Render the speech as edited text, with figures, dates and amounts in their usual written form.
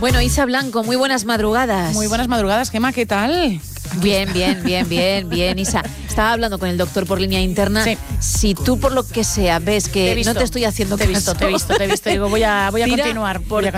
Bueno, Isa Blanco, muy buenas madrugadas. Muy buenas madrugadas, Gemma, ¿qué tal? Bien, Isa. Estaba hablando con el doctor por línea interna. Sí. Si tú, por lo que sea, ves que no te estoy haciendo caso... Te he visto. Digo, voy a continuar. Porque